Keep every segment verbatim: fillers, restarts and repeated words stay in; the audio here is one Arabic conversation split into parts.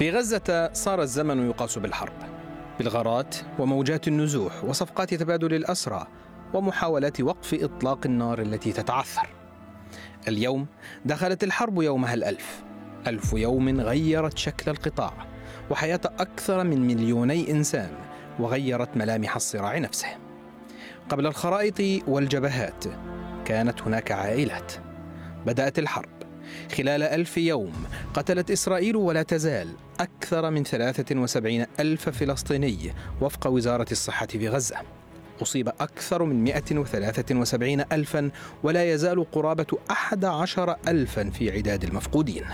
في غزة صار الزمن يقاس بالحرب، بالغارات وموجات النزوح وصفقات تبادل الأسرى ومحاولات وقف إطلاق النار التي تتعثر. اليوم دخلت الحرب يومها الألف، ألف يوم غيرت شكل القطاع وحياة أكثر من مليوني إنسان، وغيرت ملامح الصراع نفسه. قبل الخرائط والجبهات كانت هناك عائلات. بدأت الحرب. خلال ألف يوم قتلت إسرائيل ولا تزال أكثر من ثلاثة وسبعين ألف فلسطيني وفق وزارة الصحة في غزة. أصيب أكثر من مئة وثلاثة وسبعين ألفا، ولا يزال قرابة أحد عشر ألفا في عداد المفقودين.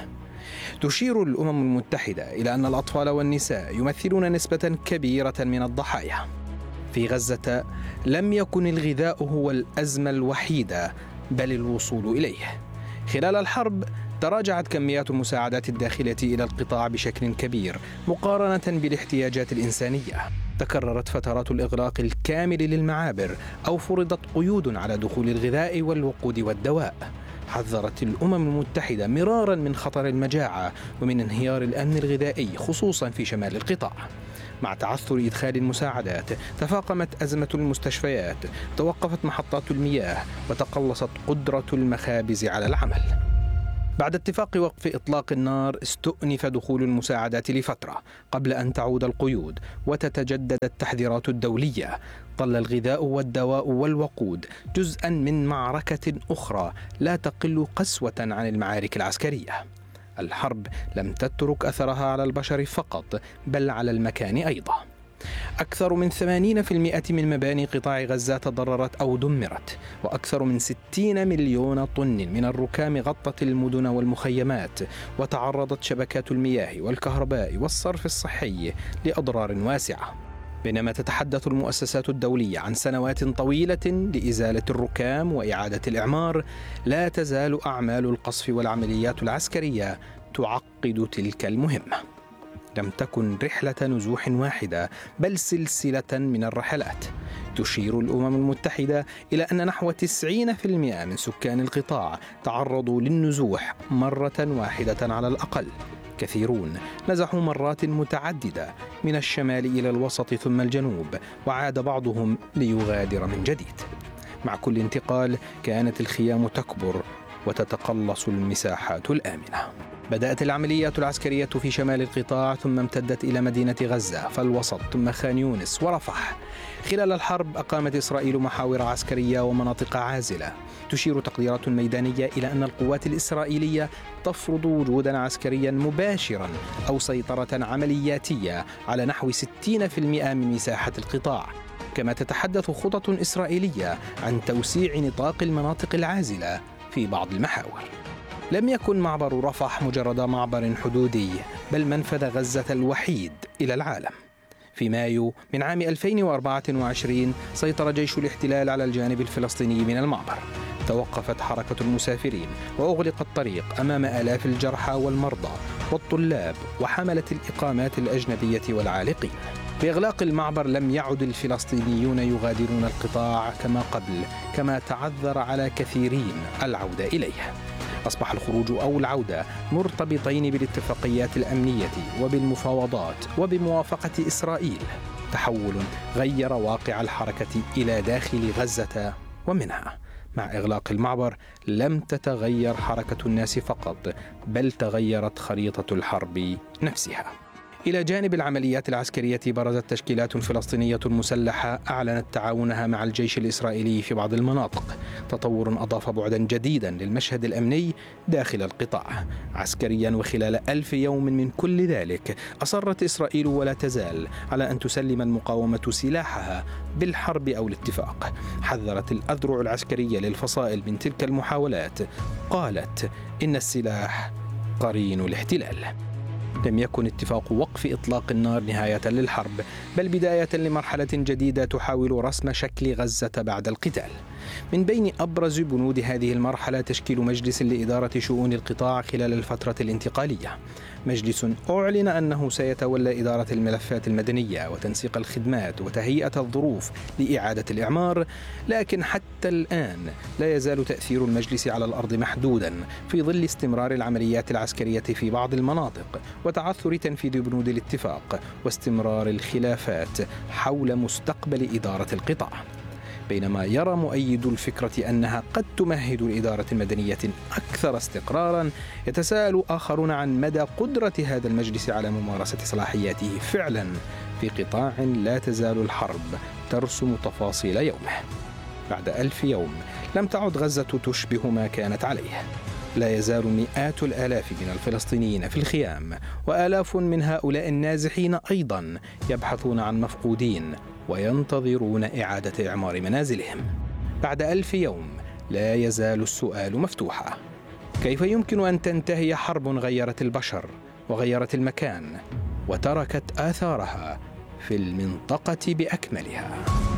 تشير الأمم المتحدة إلى أن الأطفال والنساء يمثلون نسبة كبيرة من الضحايا. في غزة لم يكن الغذاء هو الأزمة الوحيدة، بل الوصول إليه. خلال الحرب تراجعت كميات المساعدات الداخلة إلى القطاع بشكل كبير مقارنة بالاحتياجات الإنسانية. تكررت فترات الإغلاق الكامل للمعابر، أو فرضت قيود على دخول الغذاء والوقود والدواء. حذرت الأمم المتحدة مرارا من خطر المجاعة ومن انهيار الأمن الغذائي، خصوصا في شمال القطاع. مع تعثر إدخال المساعدات تفاقمت أزمة المستشفيات، توقفت محطات المياه، وتقلصت قدرة المخابز على العمل. بعد اتفاق وقف إطلاق النار استؤنف دخول المساعدات لفترة قبل أن تعود القيود وتتجدد التحذيرات الدولية. ظل الغذاء والدواء والوقود جزءا من معركة أخرى لا تقل قسوة عن المعارك العسكرية. الحرب لم تترك أثرها على البشر فقط، بل على المكان أيضا. أكثر من ثمانين بالمئة من مباني قطاع غزة تضررت أو دمرت، وأكثر من ستين مليون طن من الركام غطت المدن والمخيمات، وتعرضت شبكات المياه والكهرباء والصرف الصحي لأضرار واسعة. بينما تتحدث المؤسسات الدولية عن سنوات طويلة لإزالة الركام وإعادة الإعمار، لا تزال أعمال القصف والعمليات العسكرية تعقد تلك المهمة. لم تكن رحلة نزوح واحدة، بل سلسلة من الرحلات. تشير الأمم المتحدة إلى أن نحو تسعين بالمئة من سكان القطاع تعرضوا للنزوح مرة واحدة على الأقل. كثيرون نزحوا مرات متعددة من الشمال إلى الوسط ثم الجنوب، وعاد بعضهم ليغادر من جديد. مع كل انتقال كانت الخيام تكبر وتتقلص المساحات الآمنة. بدأت العمليات العسكرية في شمال القطاع، ثم امتدت إلى مدينة غزة فالوسط، ثم خان يونس ورفح. خلال الحرب أقامت إسرائيل محاور عسكرية ومناطق عازلة. تشير تقديرات ميدانية إلى أن القوات الإسرائيلية تفرض وجودا عسكريا مباشرا أو سيطرة عملياتية على نحو ستين بالمئة من مساحة القطاع. كما تتحدث خطط إسرائيلية عن توسيع نطاق المناطق العازلة في بعض المحاور. لم يكن معبر رفح مجرد معبر حدودي، بل منفذ غزة الوحيد إلى العالم. في مايو من عام ألفين وأربعة وعشرين سيطر جيش الاحتلال على الجانب الفلسطيني من المعبر. توقفت حركة المسافرين وأغلق الطريق أمام آلاف الجرحى والمرضى والطلاب وحملة الإقامات الأجنبية والعالقين. بإغلاق المعبر لم يعد الفلسطينيون يغادرون القطاع كما قبل، كما تعذر على كثيرين العودة إليه. أصبح الخروج أو العودة مرتبطين بالاتفاقيات الأمنية وبالمفاوضات وبموافقة إسرائيل. تحول غير واقع الحركة إلى داخل غزة ومنها. مع إغلاق المعبر لم تتغير حركة الناس فقط، بل تغيرت خريطة الحرب نفسها. إلى جانب العمليات العسكرية برزت تشكيلات فلسطينية مسلحة أعلنت تعاونها مع الجيش الإسرائيلي في بعض المناطق. تطور أضاف بعدا جديدا للمشهد الأمني داخل القطاع عسكريا. وخلال ألف يوم من كل ذلك أصرت إسرائيل ولا تزال على أن تسلم المقاومة سلاحها بالحرب أو الاتفاق. حذرت الأذرع العسكرية للفصائل من تلك المحاولات، قالت إن السلاح قرين الاحتلال. لم يكن اتفاق وقف إطلاق النار نهاية للحرب، بل بداية لمرحلة جديدة تحاول رسم شكل غزة بعد القتال. من بين أبرز بنود هذه المرحلة تشكيل مجلس لإدارة شؤون القطاع خلال الفترة الانتقالية، مجلس أعلن أنه سيتولى إدارة الملفات المدنية وتنسيق الخدمات وتهيئة الظروف لإعادة الإعمار، لكن حتى الآن لا يزال تأثير المجلس على الأرض محدودا في ظل استمرار العمليات العسكرية في بعض المناطق وتعثر تنفيذ بنود الاتفاق واستمرار الخلافات حول مستقبل إدارة القطاع. بينما يرى مؤيدو الفكرة أنها قد تمهد لإدارة مدنية أكثر استقراراً، يتساءل آخرون عن مدى قدرة هذا المجلس على ممارسة صلاحياته فعلاً في قطاع لا تزال الحرب ترسم تفاصيل يومه. بعد ألف يوم لم تعد غزة تشبه ما كانت عليه. لا يزال مئات الآلاف من الفلسطينيين في الخيام، وآلاف من هؤلاء النازحين أيضاً يبحثون عن مفقودين وينتظرون إعادة إعمار منازلهم. بعد ألف يوم لا يزال السؤال مفتوحا: كيف يمكن أن تنتهي حرب غيرت البشر وغيرت المكان وتركت آثارها في المنطقة بأكملها؟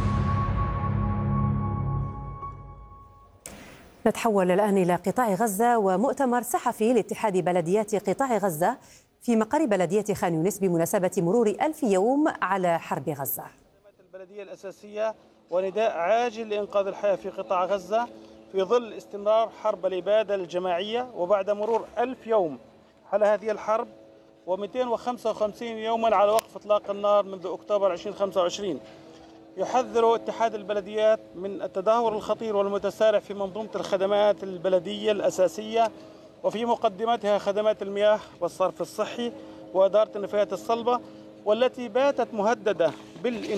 نتحول الآن إلى قطاع غزة ومؤتمر صحفي لاتحاد بلديات قطاع غزة في مقر بلدية خان يونس بمناسبة مرور ألف يوم على حرب غزة. البلدية الأساسية ونداء عاجل لإنقاذ الحياة في قطاع غزة في ظل استمرار حرب الإبادة الجماعية، وبعد مرور ألف يوم على هذه الحرب ومئتين وخمسة وخمسين يوما على وقف إطلاق النار منذ أكتوبر ألفين وخمسة وعشرين. يحذر اتحاد البلديات من التدهور الخطير والمتسارع في منظومة الخدمات البلدية الأساسية، وفي مقدمتها خدمات المياه والصرف الصحي وإدارة النفايات الصلبة، والتي باتت مهددة بالإنهاء